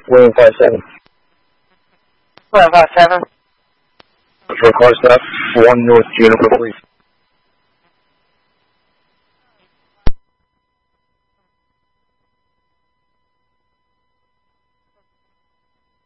William 57. William 57. For car staff, 1 North Juniper, please.